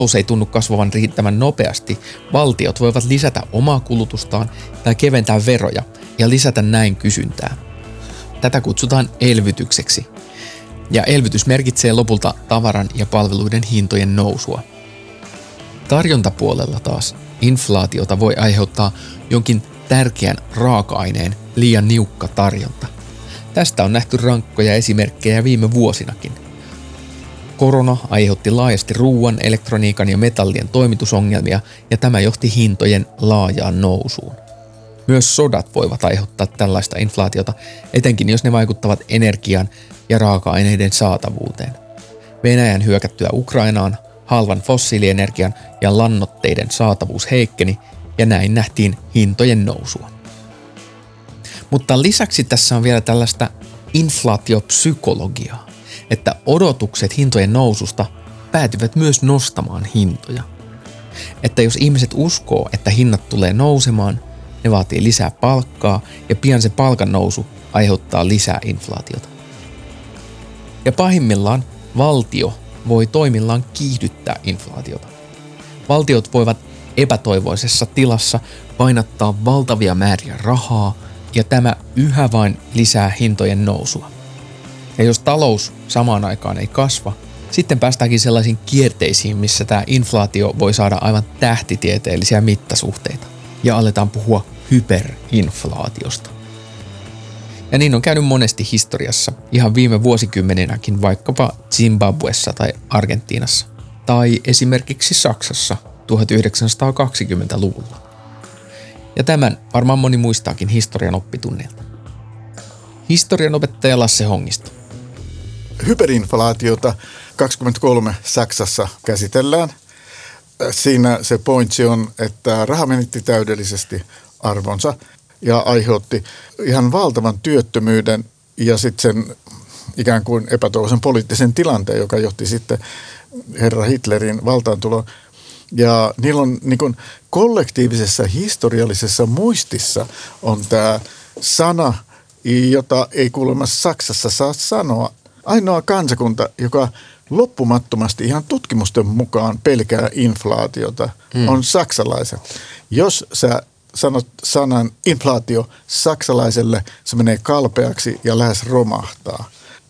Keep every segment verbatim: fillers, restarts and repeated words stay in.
talous ei tunnu kasvavan riittävän nopeasti, valtiot voivat lisätä omaa kulutustaan tai keventää veroja ja lisätä näin kysyntää. Tätä kutsutaan elvytykseksi. Ja elvytys merkitsee lopulta tavaran ja palveluiden hintojen nousua. Tarjontapuolella taas inflaatiota voi aiheuttaa jonkin tärkeän raaka-aineen liian niukka tarjonta. Tästä on nähty rankkoja esimerkkejä viime vuosinakin. Korona aiheutti laajasti ruoan, elektroniikan ja metallien toimitusongelmia ja tämä johti hintojen laajaan nousuun. Myös sodat voivat aiheuttaa tällaista inflaatiota, etenkin jos ne vaikuttavat energian ja raaka-aineiden saatavuuteen. Venäjän hyökättyä Ukrainaan halvan fossiilienergian ja lannoitteiden saatavuus heikkeni ja näin nähtiin hintojen nousua. Mutta lisäksi tässä on vielä tällaista inflaatiopsykologiaa, että odotukset hintojen noususta päätyvät myös nostamaan hintoja. Että jos ihmiset uskoo, että hinnat tulee nousemaan, ne vaatii lisää palkkaa ja pian se palkan nousu aiheuttaa lisää inflaatiota. Ja pahimmillaan valtio voi toimillaan kiihdyttää inflaatiota. Valtiot voivat epätoivoisessa tilassa painattaa valtavia määriä rahaa ja tämä yhä vain lisää hintojen nousua. Ja jos talous samaan aikaan ei kasva, sitten päästäänkin sellaisiin kierteisiin, missä tämä inflaatio voi saada aivan tähtitieteellisiä mittasuhteita. Ja aletaan puhua hyperinflaatiosta. Ja niin on käynyt monesti historiassa, ihan viime vuosikymmeninäkin vaikkapa Zimbabwessa tai Argentiinassa. Tai esimerkiksi Saksassa tuhatyhdeksänsataakaksikymmentäluvulla. Ja tämän varmaan moni muistaakin historian oppitunnilta. Historian opettaja Lasse Hongisto. Hyperinflaatiota kaksikymmentäkolme Saksassa käsitellään. Siinä se pointsi on, että raha menetti täydellisesti arvonsa ja aiheutti ihan valtavan työttömyyden ja sitten sen ikään kuin epätoivoisen poliittisen tilanteen, joka johti sitten herra Hitlerin valtaantuloon. Ja niillä on niin kuin kollektiivisessa historiallisessa muistissa on tämä sana, jota ei kuulemma Saksassa saa sanoa. Ainoa kansakunta, joka loppumattomasti ihan tutkimusten mukaan pelkää inflaatiota, mm. on saksalaiset. Jos sä sanot sanan inflaatio saksalaiselle, se menee kalpeaksi ja lähes romahtaa.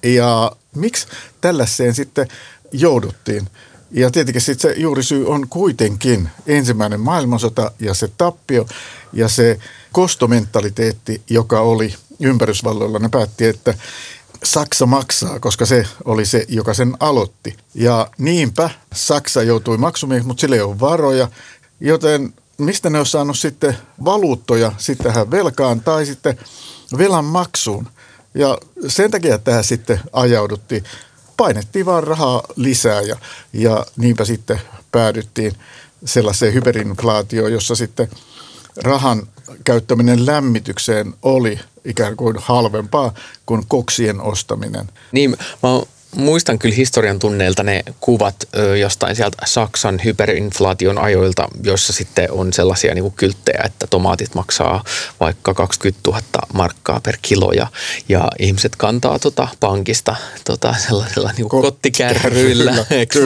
Ja miksi tällaiseen sitten jouduttiin? Ja tietenkin sitten se juurisyy on kuitenkin ensimmäinen maailmansota ja se tappio ja se kostomentaliteetti, joka oli ympärysvalloilla. Ne päätti, että Saksa maksaa, koska se oli se, joka sen aloitti. Ja niinpä Saksa joutui maksumieheksi, mutta sillä ei ole varoja, joten mistä ne on saanut sitten valuuttoja sitten tähän velkaan tai sitten velan maksuun. Ja sen takia tähän sitten ajauduttiin. Painettiin vaan rahaa lisää ja, ja niinpä sitten päädyttiin sellaiseen hyperinflaatioon, jossa sitten rahan käyttäminen lämmitykseen oli ikään kuin halvempaa kuin koksien ostaminen. Niin, mä muistan kyllä historian tunneilta ne kuvat ö, jostain sieltä Saksan hyperinflaation ajoilta, joissa sitten on sellaisia niin kuin kylttejä, että tomaatit maksaa vaikka kaksikymmentätuhatta markkaa per kilo ja, ja ihmiset kantaa tota pankista tota sellaisella niin kuin kottikärryillä.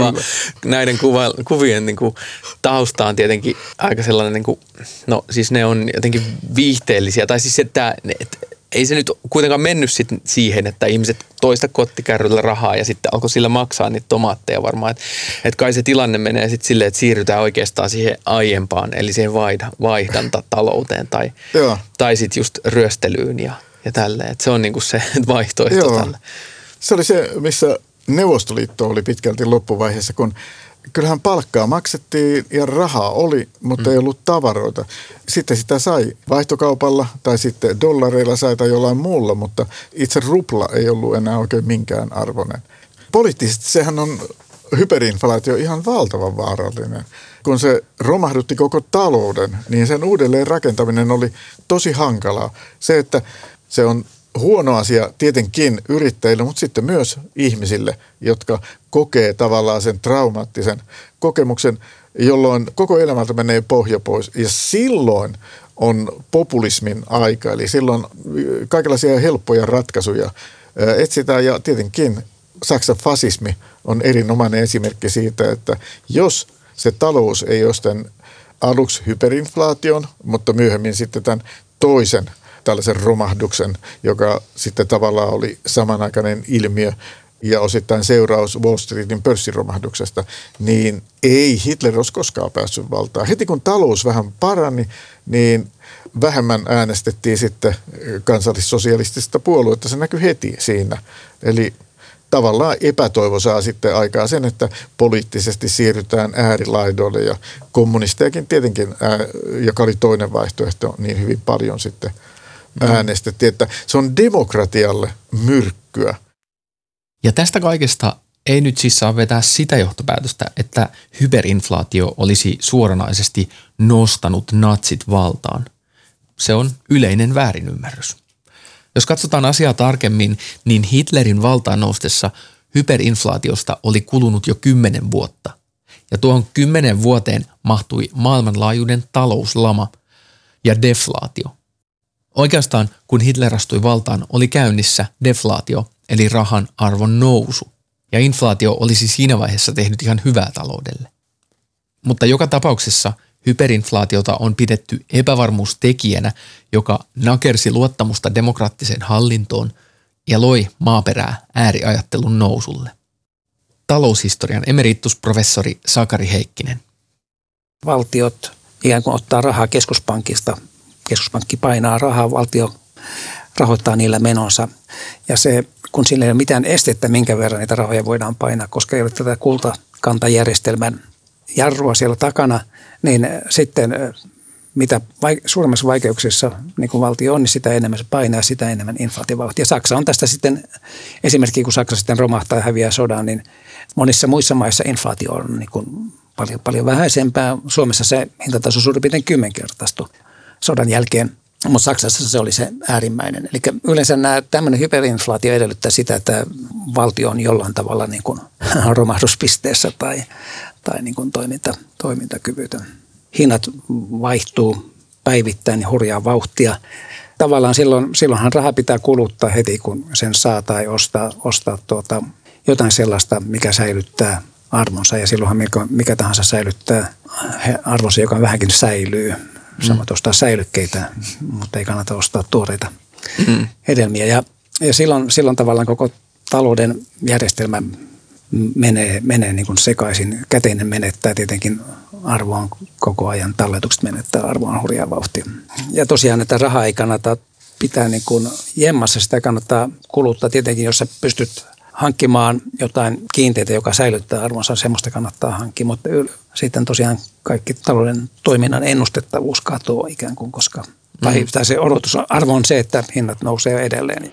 Näiden kuva, kuvien niin kuin tausta on tietenkin aika sellainen, niin kuin, no siis ne on jotenkin viihteellisiä, tai siis että, että ei se nyt kuitenkaan mennyt sit siihen, että ihmiset toista kottikärryllä rahaa ja sitten alkoi sillä maksaa niitä tomaatteja varmaan. Että et kai se tilanne menee sitten silleen, että siirrytään oikeastaan siihen aiempaan, eli siihen vaihdantatalouteen tai, tai sitten just ryöstelyyn ja, ja tälleen. Että se on niinku se vaihtoehto Joo. tälle. Se oli se, missä Neuvostoliitto oli pitkälti loppuvaiheessa, kun kyllähän palkkaa maksettiin ja rahaa oli, mutta mm. ei ollut tavaroita. Sitten sitä sai vaihtokaupalla tai sitten dollareilla sai tai jollain muulla, mutta itse rupla ei ollut enää oikein minkään arvoinen. Poliittisesti sehän on hyperinflaatio ihan valtavan vaarallinen. Kun se romahdutti koko talouden, niin sen uudelleen rakentaminen oli tosi hankalaa. Se, että se on huono asia tietenkin yrittäjille, mutta sitten myös ihmisille, jotka kokee tavallaan sen traumaattisen kokemuksen, jolloin koko elämältä menee pohja pois. Ja silloin on populismin aika, eli silloin kaikenlaisia helppoja ratkaisuja etsitään. Ja tietenkin Saksan fasismi on erinomainen esimerkki siitä, että jos se talous ei ole sitten aluksi hyperinflaation, mutta myöhemmin sitten tämän toisen tällaisen romahduksen, joka sitten tavallaan oli samanaikainen ilmiö ja osittain seuraus Wall Streetin pörssiromahduksesta, niin ei Hitler olisi koskaan päässyt valtaan. Heti kun talous vähän parani, niin vähemmän äänestettiin sitten kansallissosialistista puoluetta. Se näkyi heti siinä. Eli tavallaan epätoivo saa sitten aikaa sen, että poliittisesti siirrytään äärilaidoille ja kommunistejakin tietenkin, ää, joka oli toinen vaihtoehto, niin hyvin paljon sitten äänestettiin, että se on demokratialle myrkkyä. Ja tästä kaikesta ei nyt siis saa vetää sitä johtopäätöstä, että hyperinflaatio olisi suoranaisesti nostanut natsit valtaan. Se on yleinen väärinymmärrys. Jos katsotaan asiaa tarkemmin, niin Hitlerin valtaan noustessa hyperinflaatiosta oli kulunut jo kymmenen vuotta. Ja tuohon kymmenen vuoteen mahtui maailmanlaajuinen talouslama ja deflaatio. Oikeastaan kun Hitler astui valtaan, oli käynnissä deflaatio eli rahan arvon nousu. Ja inflaatio olisi siinä vaiheessa tehnyt ihan hyvää taloudelle. Mutta joka tapauksessa hyperinflaatiota on pidetty epävarmuustekijänä, joka nakersi luottamusta demokraattiseen hallintoon ja loi maaperää ääriajattelun nousulle. Taloushistorian emeritusprofessori Sakari Heikkinen. Valtiot ikään kuin ottaa rahaa keskuspankista. Keskuspankki painaa rahaa, valtio rahoittaa niillä menonsa. Ja se, kun sillä ei ole mitään estettä, minkä verran niitä rahoja voidaan painaa, koska ei ole tätä kultakantajärjestelmän jarrua siellä takana, niin sitten mitä vaik- suuremmassa vaikeuksissa niin kuin valtio on, niin sitä enemmän se painaa, sitä enemmän inflaatiovauhtia. Ja Saksa on tästä sitten, esimerkiksi kun Saksa sitten romahtaa ja häviää sodan, niin monissa muissa maissa inflaatio on niin kuin paljon, paljon vähäisempää. Suomessa se hintataso suurin piirtein kymmenkertaistui sodan jälkeen, mutta Saksassa se oli se äärimmäinen. Eli yleensä nämä, tämmöinen hyperinflaatio edellyttää sitä, että valtio on jollain tavalla niin kuin romahduspisteessä tai, tai niin kuin toiminta, toimintakyvytön. Hinnat vaihtuu päivittäin ja hurjaa vauhtia. Tavallaan silloin, silloinhan raha pitää kuluttaa heti, kun sen saa tai ostaa, ostaa tuota, jotain sellaista, mikä säilyttää arvonsa. Ja silloinhan mikä, mikä tahansa säilyttää arvonsa, joka vähänkin säilyy. Samoin ostaa säilykkeitä, mutta ei kannata ostaa tuoreita mm. hedelmiä. Ja, ja silloin, silloin tavallaan koko talouden järjestelmä menee, menee niin kuin sekaisin. Käteinen menettää tietenkin arvoaan koko ajan, talletukset menettää arvoaan hurjaa vauhtia. Ja tosiaan, että rahaa ei kannata pitää niin kuin jemmassa, sitä kannattaa kuluttaa. Tietenkin, jos sä pystyt hankkimaan jotain kiinteitä, joka säilyttää arvonsa, semmoista kannattaa hankkia, mutta sitten tosiaan kaikki talouden toiminnan ennustettavuus katoaa ikään kuin, koska mm. tai se odotusarvo on se, että hinnat nousee edelleen.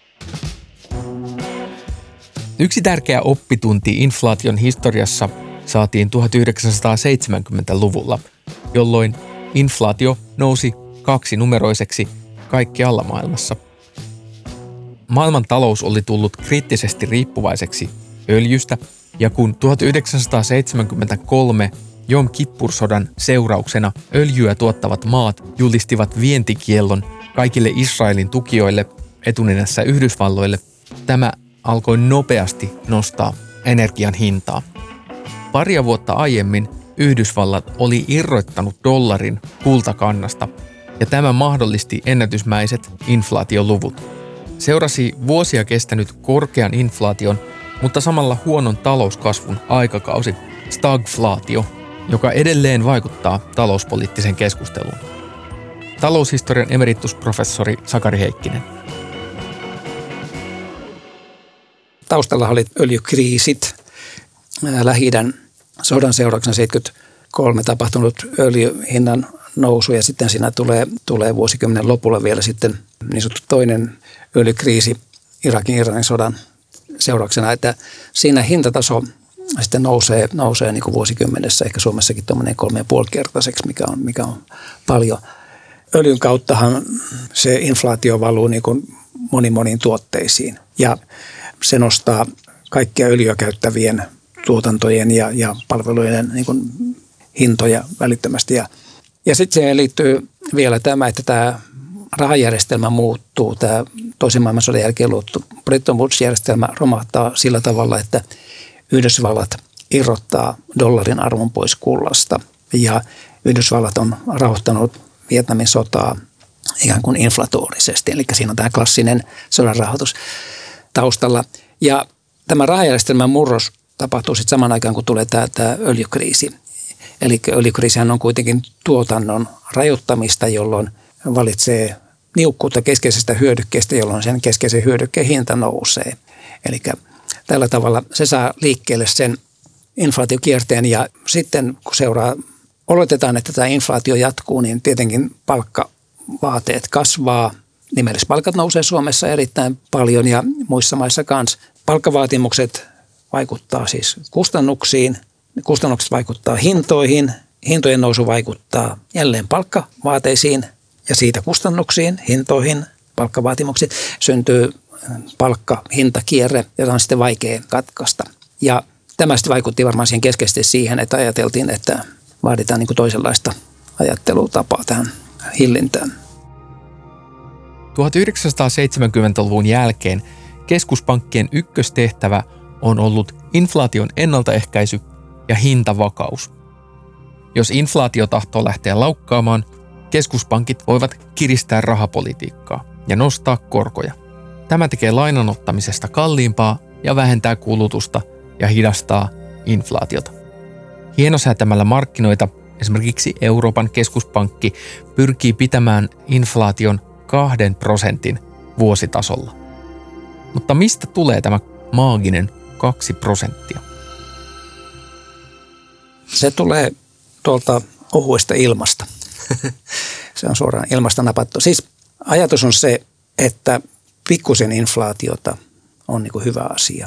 Yksi tärkeä oppitunti inflaation historiassa saatiin tuhatyhdeksänsataaseitsemänkymmentäluvulla, jolloin inflaatio nousi kaksinumeroiseksi kaikkialla maailmassa. Maailman talous oli tullut kriittisesti riippuvaiseksi öljystä, ja kun tuhatyhdeksänsataaseitsemänkymmentäkolme Jom Kippur-sodan seurauksena öljyä tuottavat maat julistivat vientikiellon kaikille Israelin tukijoille, etunenässä Yhdysvalloille, tämä alkoi nopeasti nostaa energian hintaa. Paria vuotta aiemmin Yhdysvallat oli irrottanut dollarin kultakannasta, ja tämä mahdollisti ennätysmäiset inflaatioluvut. Seurasi vuosia kestänyt korkean inflaation, mutta samalla huonon talouskasvun aikakausi, stagflaatio, joka edelleen vaikuttaa talouspoliittiseen keskusteluun. Taloushistorian emeritusprofessori Sakari Heikkinen. Taustalla oli öljykriisit, Lähi-idän sodan seurauksena seitsemänkymmentäkolme tapahtunut öljyhinnan nousu ja sitten siinä tulee, tulee vuosikymmenen lopulla vielä sitten niin sanottu toinen öljykriisi Irakin Iranin sodan seurauksena, että siinä hintataso sitten nousee, nousee niin kuin vuosikymmenessä, ehkä Suomessakin tuommoinen kolme ja puoli kertaiseksi, mikä on, mikä on paljon. Öljyn kauttahan se inflaatio valuu niin kuin moniin moniin tuotteisiin ja se nostaa kaikkia öljyä käyttävien tuotantojen ja, ja palvelujen niin kuin hintoja välittömästi. Ja, ja sitten siihen liittyy vielä tämä, että tämä rahajärjestelmä muuttuu. Tämä toisen maailmansodan jälkeen luotu Bretton Woods-järjestelmä romahtaa sillä tavalla, että Yhdysvallat irrottaa dollarin arvon pois kullasta. Ja Yhdysvallat on rahoittanut Vietnamin sotaa ikään kuin inflatorisesti, eli siinä on tämä klassinen sodan rahoitus taustalla. Ja tämä rahajärjestelmän murros tapahtuu sitten saman aikaan, kun tulee tämä, tämä öljykriisi. Eli öljykriisihän on kuitenkin tuotannon rajoittamista, jolloin valitsee niukkuutta keskeisestä hyödykkeestä, jolloin sen keskeisen hyödykkeen hinta nousee. Eli tällä tavalla se saa liikkeelle sen inflaatiokierteen ja sitten kun seuraa, oletetaan, että tämä inflaatio jatkuu, niin tietenkin palkkavaateet kasvaa. Nimellispalkat nousee Suomessa erittäin paljon ja muissa maissa kanssa. Palkkavaatimukset vaikuttaa siis kustannuksiin, kustannukset vaikuttaa hintoihin, hintojen nousu vaikuttaa jälleen palkkavaateisiin ja siitä kustannuksiin, hintoihin, palkkavaatimuksiin. Syntyy palkka-hintakierre, jota on sitten vaikea katkaista. Ja tämä sitten vaikutti varmaan siihen keskeisesti siihen, että ajateltiin, että vaaditaan niin kuin toisenlaista ajattelutapaa tähän hillintään. tuhatyhdeksänsataaseitsemänkymmentäluvun jälkeen keskuspankkien ykköstehtävä on ollut inflaation ennaltaehkäisy ja hintavakaus. Jos inflaatio tahtoo lähteä laukkaamaan, keskuspankit voivat kiristää rahapolitiikkaa ja nostaa korkoja. Tämä tekee lainanottamisesta kalliimpaa ja vähentää kulutusta ja hidastaa inflaatiota. Hienosäätämällä markkinoita esimerkiksi Euroopan keskuspankki pyrkii pitämään inflaation kahden prosentin vuositasolla. Mutta mistä tulee tämä maaginen kaksi prosenttia? Se tulee tuolta ohuesta ilmasta. Se on suoraan ilmasta napattu. Siis ajatus on se, että pikkusen inflaatiota on niin kuin hyvä asia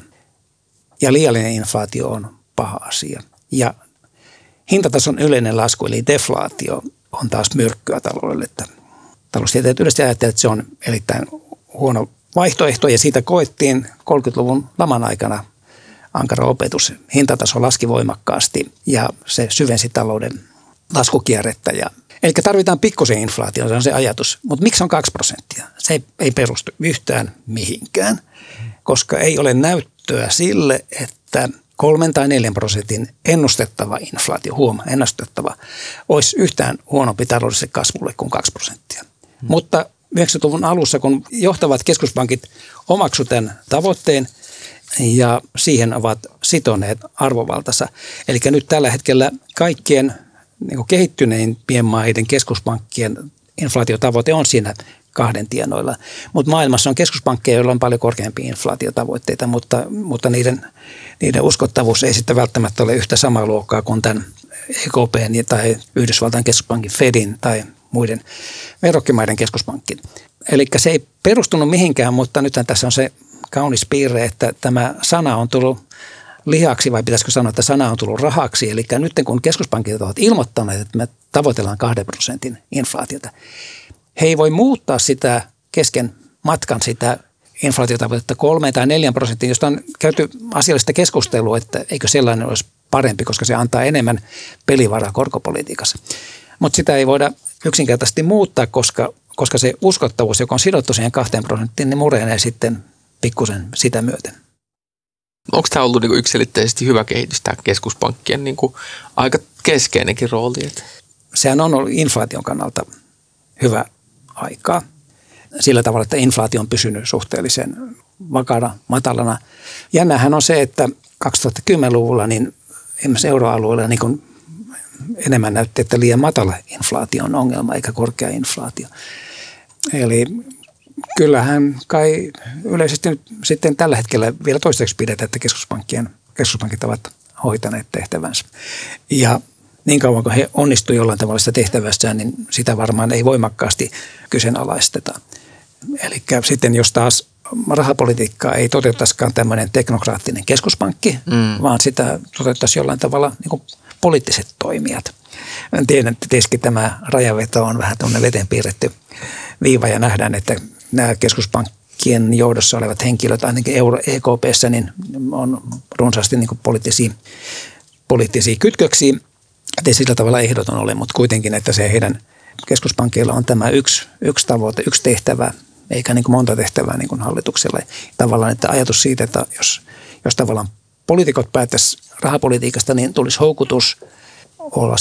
ja liiallinen inflaatio on paha asia. Ja hintatason yleinen lasku eli deflaatio on taas myrkkyä taloudelle. Taloustieteilijät yleisesti ajattelevat, että se on erittäin huono vaihtoehto ja siitä koettiin kolmekymmentäluvun laman aikana ankara opetus. Hintataso laski voimakkaasti ja se syvensi talouden laskukierrettä. Ja, eli tarvitaan pikkusen inflaatio, se on se ajatus. Mutta miksi on kaksi prosenttia? Se ei, ei perustu yhtään mihinkään, koska ei ole näyttöä sille, että kolmen tai neljän prosentin ennustettava inflaatio, huoma, ennustettava, olisi yhtään huonompi taloudelliselle kasvulle kuin kaksi prosenttia. Hmm. Mutta yhdeksänkymmentäluvun alussa, kun johtavat keskuspankit omaksu tämän tavoitteen ja siihen ovat sitoneet arvovaltansa. Eli nyt tällä hetkellä kaikkien niin kuin kehittyneimpien maiden keskuspankkien inflaatiotavoite on siinä kahden tienoilla. Mutta maailmassa on keskuspankkeja, joilla on paljon korkeampia inflaatiotavoitteita, mutta, mutta niiden, niiden uskottavuus ei sitten välttämättä ole yhtä samaa luokkaa kuin tämän E K P:n tai Yhdysvaltain keskuspankin Fedin tai muiden verrokkimaiden keskuspankkin. Eli se ei perustunut mihinkään, mutta nythän tässä on se kaunis piirre, että tämä sana on tullut lihaksi, vai pitäisikö sanoa, että sana on tullut rahaksi. Eli nyt kun keskuspankit ovat ilmoittaneet, että me tavoitellaan kahden prosentin inflaatiota, he ei voi muuttaa sitä kesken matkan sitä inflaatiotavoitetta kolmeen tai neljän prosenttiin, josta on käyty asiallista keskustelua, että eikö sellainen olisi parempi, koska se antaa enemmän pelivaraa korkopolitiikassa. Mutta sitä ei voida yksinkertaisesti muuttaa, koska, koska se uskottavuus, joka on sidottu siihen kahteen prosenttiin, niin murenee sitten pikkusen sitä myöten. Onko tämä ollut niinku yksiselitteisesti hyvä kehitys, tämä keskuspankkien niinku aika keskeinenkin rooli? Sehän on ollut inflaation kannalta hyvä aikaa sillä tavalla, että inflaatio on pysynyt suhteellisen vakaana, matalana. Jännähän on se, että kaksituhattakymmenluvulla niin esimerkiksi euroalueella niin kuin enemmän näytti, että liian matala inflaatio on ongelma eikä korkea inflaatio. Eli kyllähän kai yleisesti nyt sitten tällä hetkellä vielä toistaiseksi pidetään, että keskuspankkien, keskuspankit ovat hoitaneet tehtävänsä. Ja niin kauan kuin he onnistuivat jollain tavalla sitä tehtävässään, niin sitä varmaan ei voimakkaasti kyseenalaisteta. Eli sitten jos taas rahapolitiikkaa ei toteuttaisikaan tämmöinen teknokraattinen keskuspankki, mm. vaan sitä toteuttaisi jollain tavalla niin kuin poliittiset toimijat. En tiedä, että tietysti tämä rajaveto on vähän tuonne veteen piirretty viiva ja nähdään, että nämä keskuspankkien johdossa olevat henkilöt, ainakin Euro E K P:ssä, niin on runsaasti niin kuin poliittisia, poliittisia kytköksiä. Ei sillä tavalla ehdoton ole, mutta kuitenkin, että se heidän keskuspankkeilla on tämä yksi, yksi tavoite, yksi tehtävä, eikä niin kuin monta tehtävää niin kuin hallituksella. Tavallaan, että ajatus siitä, että jos, jos tavallaan poliitikot päättäisi rahapolitiikasta, niin tulisi houkutus olla